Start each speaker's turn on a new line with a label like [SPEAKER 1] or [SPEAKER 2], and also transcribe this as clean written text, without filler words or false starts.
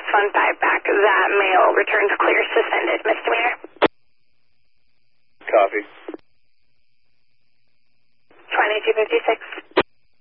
[SPEAKER 1] 615 back. That mail returns clear. Suspended. Misdemeanor.
[SPEAKER 2] Copy.
[SPEAKER 1] 2256.